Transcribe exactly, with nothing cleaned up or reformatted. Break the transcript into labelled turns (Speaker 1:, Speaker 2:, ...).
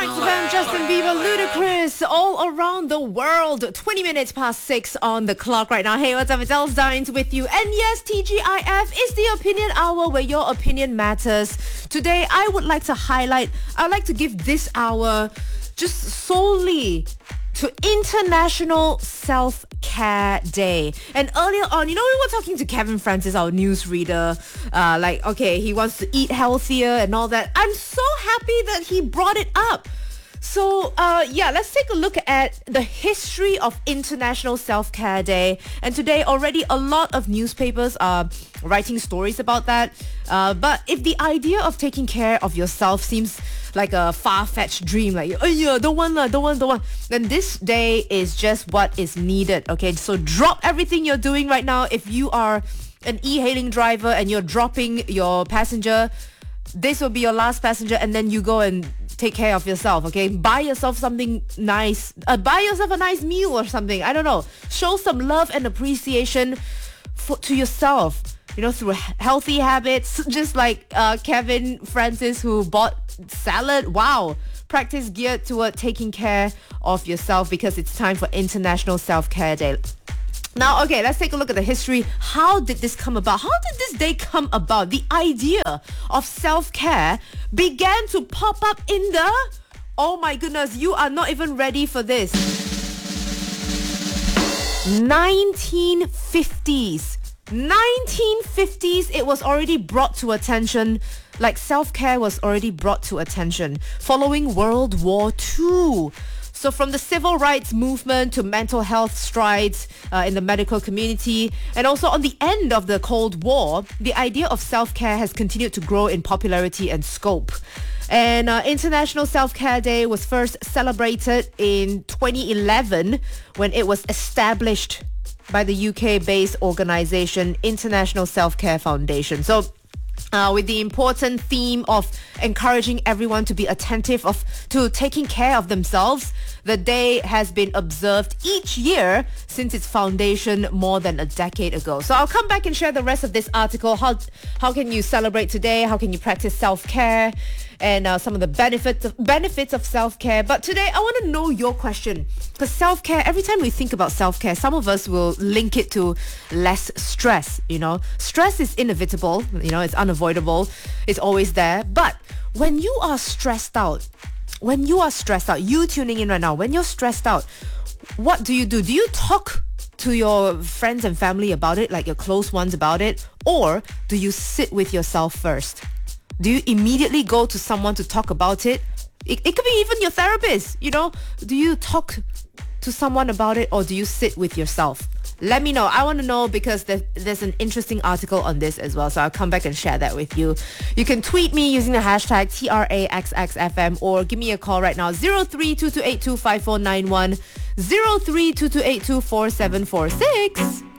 Speaker 1: X F M, Justin Bieber, Ludacris, all around the world. twenty minutes past six on the clock right now. Hey, what's up? It's Els Dines with you. And yes, T G I F is the opinion hour where your opinion matters. Today, I would like to highlight, I would like to give this hour just solely to International Self-Care Day. And earlier on, you know, we were talking to Kevin Francis, our newsreader, uh, like, okay, he wants to eat healthier and all that. I'm so happy that he brought it up. So, uh, yeah, let's take a look at the history of International Self-Care Day. And today, already a lot of newspapers are writing stories about that. Uh, but if the idea of taking care of yourself seems like a far-fetched dream, like, oh yeah, don't want lah, don't want, don't want, then this day is just what is needed, okay? So drop everything you're doing right now. If you are an e-hailing driver and you're dropping your passenger, this will be your last passenger, and then you go and take care of yourself, okay? Buy yourself something nice. Uh, buy yourself a nice meal or something. I don't know. Show some love and appreciation for, to yourself, you know, through healthy habits, just like uh, Kevin Francis, who bought salad. Wow. Practice geared toward taking care of yourself because it's time for International Self-Care Day. Now, okay, let's take a look at the history. How did this come about? How did this day come about? The idea of self-care began to pop up in the... Oh my goodness, you are not even ready for this. nineteen fifties. nineteen fifties, it was already brought to attention. Like, self-care was already brought to attention following World War Two. So from the civil rights movement to mental health strides uh, in the medical community, and also on the end of the Cold War, the idea of self-care has continued to grow in popularity and scope. And uh, International Self-Care Day was first celebrated in twenty eleven when it was established by the U K-based organization International Self-Care Foundation. So Uh, with the important theme of encouraging everyone to be attentive of to taking care of themselves, the day has been observed each year since its foundation more than a decade ago. So I'll come back and share the rest of this article. How how can you celebrate today? How can you practice self-care? And uh, some of the benefits of, benefits of self-care. But today, I want to know your question. Because self-care, every time we think about self-care, some of us will link it to less stress, you know. Stress is inevitable, you know, it's unavoidable. It's always there. But when you are stressed out, when you are stressed out, you tuning in right now, when you're stressed out, what do you do? Do you talk to your friends and family about it, like your close ones about it? Or do you sit with yourself first? Do you immediately go to someone to talk about it? It, it could be even your therapist, you know? Do you talk to someone about it, or do you sit with yourself? Let me know. I want to know because there's, there's an interesting article on this as well. So I'll come back and share that with you. You can tweet me using the hashtag T R A X X F M or give me a call right now. zero three two two eight two five four nine one, zero three two two eight two four seven four six.